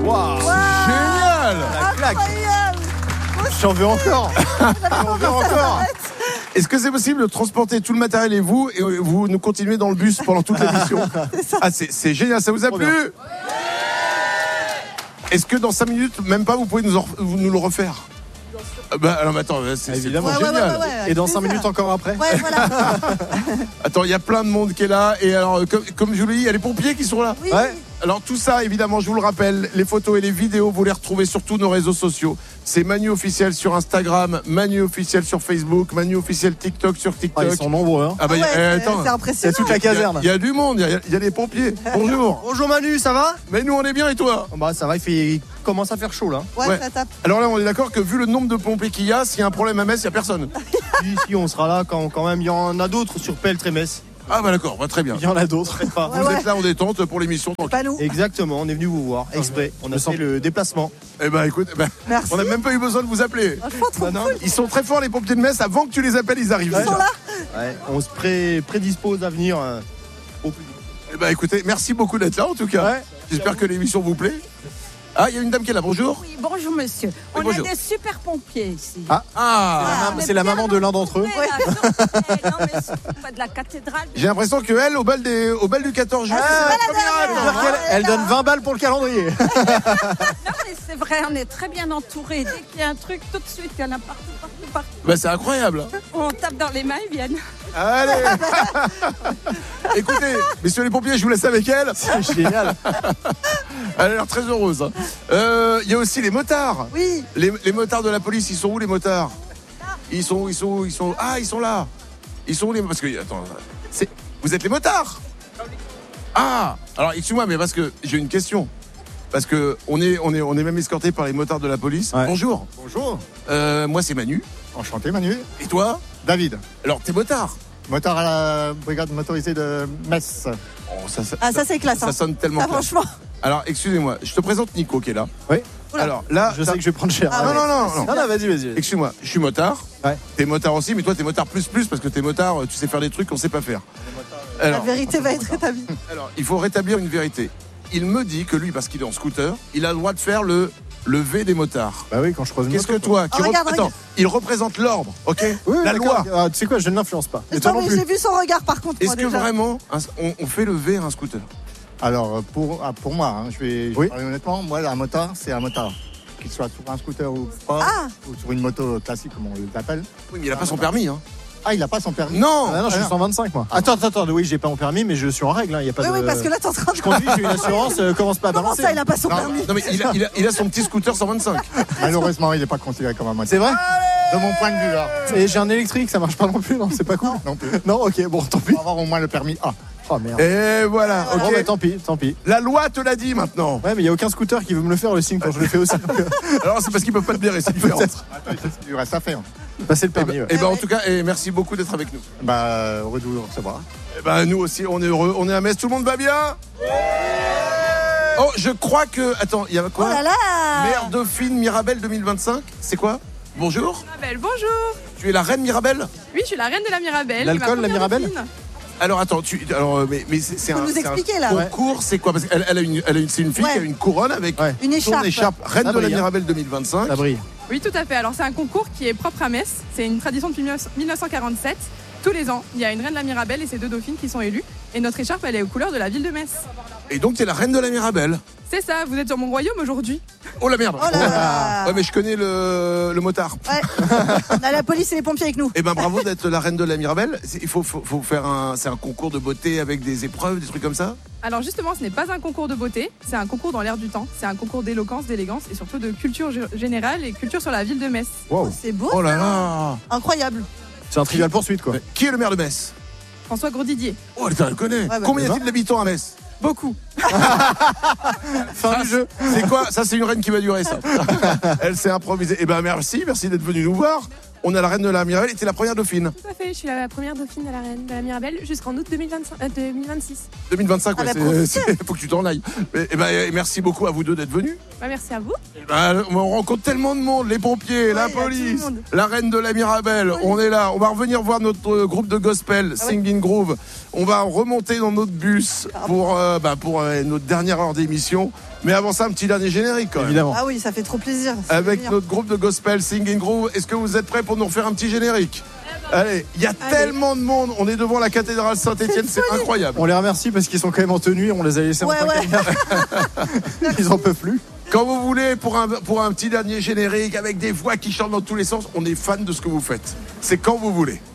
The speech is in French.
Waouh, Génial. la claque. Incroyable. J'en veux encore. J'en veux encore. Est-ce que c'est possible de transporter tout le matériel et vous nous continuez dans le bus pendant toute l'émission? Ah, c'est génial, ça vous a Trop plu? bien. Est-ce que dans 5 minutes, même pas, vous pouvez nous le refaire? Alors attends, c'est Évidemment. génial. Et dans 5 minutes encore après. Ouais, voilà. Attends, il y a plein de monde qui est là. Et alors, comme je vous l'ai dit, il y a les pompiers qui sont là. Oui. Ouais. Alors tout ça, évidemment, je vous le rappelle, les photos et les vidéos, vous les retrouvez sur tous nos réseaux sociaux. C'est Manu Officiel sur Instagram, Manu Officiel sur Facebook, Manu Officiel TikTok sur Ah, TikTok. ils sont nombreux. Hein. Ah bah, Ouais, attends, c'est C'est impressionnant. toute la caserne. il y a du monde, il y a des pompiers. Bonjour. Bonjour Manu, ça va? Mais nous, on est bien et toi? Bah ça va, il commence à faire chaud là. Ouais, Ouais. ça tape. Alors là, on est d'accord que vu le nombre de pompiers qu'il y a, s'il y a un problème à Metz, il n'y a personne. Si, on sera là quand même. Il y en a d'autres sur Peltre et Metz. Ah bah d'accord, très bien. Il y en a d'autres. Pas. Vous êtes là en détente pour l'émission. C'est pas nous. Exactement, on est venu vous voir exprès. On a fait le déplacement. Eh ben écoute, Merci. on n'a même pas eu besoin de vous appeler. Franchement, trop Bah non. cool. Ils sont très forts les pompiers de Metz, avant que tu les appelles, ils arrivent. Ils sont déjà. là. Ouais, on se prédispose à venir au plus vite. Eh ben écoutez, merci beaucoup d'être là en tout cas. Ouais. J'espère que l'émission vous plaît. Ah, il y a une dame qui est là, bonjour. Oui, bonjour monsieur. On bonjour. a des super pompiers ici. Ah, On est c'est la bien maman de l'un d'entre eux. entourés, là, surtout, non, mais surtout pas de la cathédrale. j'ai l'impression qu'elle, au bal du 14 juillet, Ah, c'est la première. dernière. Elle donne 20 balles pour le calendrier. Non, mais c'est vrai, on est très bien entourés. Dès qu'il y a un truc, tout de suite, il y en a partout. Bah, c'est incroyable. On tape dans les mains, ils viennent. Allez. Écoutez, messieurs les pompiers, je vous laisse avec elle. C'est génial. Elle a l'air très heureuse. Il y a aussi les motards. Oui. Les motards de la police, ils sont où les motards? Ils sont Ah, ils sont là. Ils sont où les... Parce que, attends, vous êtes les motards? Ah, alors excuse-moi, mais parce que j'ai une question. Parce que on est même escorté par les motards de la police. Ouais. Bonjour. Bonjour, Moi c'est Manu. enchanté Manu. Et toi? David, Alors t'es motard. motard à la brigade motorisée de Metz. Oh, Ah, ça, c'est classe. ça Hein. sonne tellement Ah, classe. franchement. Alors excusez-moi, je te présente Nico qui est là. Oui. Oula. Alors là, Je sais que je vais prendre cher. Ah, non, ouais. non, non, non. Non, vas-y. Excuse-moi, je suis motard. Ouais. T'es motard aussi, mais toi t'es motard plus parce que t'es motard, tu sais faire des trucs qu'on sait pas faire. La Alors, vérité va être établie. alors, il faut rétablir une vérité. Il me dit que lui, parce qu'il est en scooter, il a le droit de faire le V des motards. Bah oui, quand je croise une Qu'est-ce que moto, toi, Oh, regarde, attends, il représente l'ordre, ok? Oui, La d'accord. loi. Ah, tu sais quoi, je ne l'influence pas. Et toi non mais plus. j'ai vu son regard par contre. Est-ce moi, que déjà. vraiment on fait le V à un scooter? Alors, pour moi, hein, je vais Oui. parler honnêtement, moi, un motard, c'est un motard. Qu'il soit sur un scooter ou pas, Ah. ou sur une moto classique, comme on l'appelle. Oui, mais il a pas son permis, hein? Ah, il n'a pas son permis. Non! Ah non, je suis 125 moi. Attends, oui, j'ai pas mon permis, mais je suis en règle. Il y a pas Oui, de... oui, parce que là, t'es en train de. Je conduis, j'ai une assurance, commence pas à Comment balancer. ça, il a pas son Non, permis? Non, mais il a son petit scooter 125. Malheureusement, il n'est pas considéré comme un motard. C'est vrai? De mon point de vue, là. Et j'ai un électrique, ça marche pas non plus, non, c'est pas cool. Non plus. Non, ok, bon, tant pis. Pour avoir au moins le permis A. Oh merde. Et voilà, ok. Bon, bah, tant pis. La loi te l'a dit maintenant. Ouais, mais il y a aucun scooter qui veut me le faire le signe quand je le fais aussi. Donc, Alors c'est parce qu'ils peuvent pas te blairer, c'est différent. peut-être. Attends, il reste à faire. Passer le permis. Ouais. Et ben en tout cas, merci beaucoup d'être avec nous. Bah, heureux de vous recevoir. Et ben nous aussi, on est heureux. On est à Metz, tout le monde va bien? Oh, je crois que. Attends, il y a Oh quoi? là là. Mère Dauphine Mirabelle 2025. C'est quoi? Bonjour. Mirabelle, bonjour. Tu es la reine Mirabelle? Oui, je suis la reine de la Mirabelle. L'alcool, C'est ma la première Mirabelle dauphine. Alors attends, mais c'est Faut un, nous c'est un expliquer, là. concours, c'est quoi? Parce qu'elle c'est une fille Ouais. qui a une couronne avec Ouais. Une son écharpe. écharpe reine Ça de la brille, hein. Mirabelle 2025. Ça brille. Oui, tout à fait. Alors, c'est un concours qui est propre à Metz. C'est une tradition depuis 1947. Tous les ans, il y a une reine de la Mirabelle et ses deux dauphines qui sont élues. Et notre écharpe, elle est aux couleurs de la ville de Metz. Et donc t'es la reine de la Mirabelle. C'est ça, vous êtes sur mon royaume aujourd'hui. Oh la merde. Oh là là. Ouais mais je connais le motard. Ouais. On a la police et les pompiers avec nous. Eh ben bravo d'être la reine de la Mirabelle. Il faut faire c'est un concours de beauté avec des épreuves, des trucs comme ça. Alors justement, ce n'est pas un concours de beauté, c'est un concours dans l'air du temps. C'est un concours d'éloquence, d'élégance et surtout de culture générale et culture sur la ville de Metz. Wow. C'est beau. Oh là ça. là. Incroyable. C'est un trivial poursuite quoi. Qui est le maire de Metz? François Grosdidier. Oh putain, elle connaît. Ouais, bah, Combien y a-t-il d'habitants à Metz? Beaucoup. Fin du jeu. C'est quoi? Ça c'est une reine qui va durer ça. Elle s'est improvisée. Eh ben merci d'être venue nous voir. On a la reine de la Mirabelle et t'es la première dauphine. Tout à fait, je suis la première dauphine de la reine de la Mirabelle jusqu'en août 2026. 2025, Ah, ouais, bah, faut que tu t'en ailles. Eh ben, merci beaucoup à vous deux d'être venus. Bah, merci à vous. Eh ben, on rencontre tellement de monde, les pompiers, la Ouais, y a tout le police, monde. la reine de la Mirabelle, on est là. On va revenir voir notre groupe de gospel, Ah ouais. Singing Groove. On va remonter dans notre bus pour notre dernière heure d'émission. Mais avant ça, un petit dernier générique quand même. Évidemment. Ah oui, ça fait trop plaisir. Avec Souvenir. notre groupe de gospel Sing and Groove. Est-ce que vous êtes prêts pour nous refaire un petit générique? Allez, il y a tellement de monde. On est devant la cathédrale Saint-Étienne, c'est incroyable. On les remercie parce qu'ils sont quand même en tenue. On les a laissés en Ouais, plein ouais. cagnard. Ils en peuvent plus. Quand vous voulez, pour un petit dernier générique avec des voix qui chantent dans tous les sens, on est fan de ce que vous faites. C'est quand vous voulez.